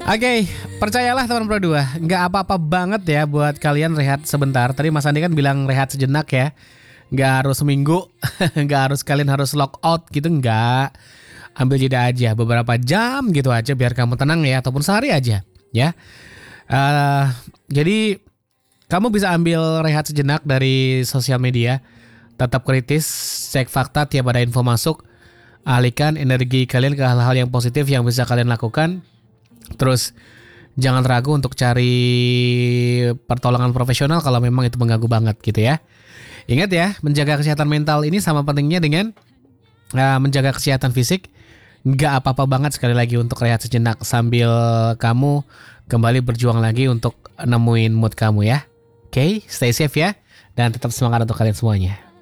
Oke, percayalah teman Pro 2, nggak apa-apa banget ya buat kalian rehat sebentar. Tadi Mas Andi kan bilang rehat sejenak ya. Nggak harus seminggu, nggak harus kalian harus lock out gitu, nggak. Ambil jeda aja, beberapa jam gitu aja biar kamu tenang ya, ataupun sehari aja ya. Eh, jadi kamu bisa ambil rehat sejenak dari sosial media. Tetap kritis, cek fakta tiap ada info masuk. Alihkan energi kalian ke hal-hal yang positif yang bisa kalian lakukan. Terus jangan ragu untuk cari pertolongan profesional kalau memang itu mengganggu banget gitu ya. Ingat ya, menjaga kesehatan mental ini sama pentingnya dengan menjaga kesehatan fisik. Nggak apa-apa banget sekali lagi untuk rehat sejenak sambil kamu kembali berjuang lagi untuk nemuin mood kamu ya. Oke, stay safe ya. Dan tetap semangat untuk kalian semuanya.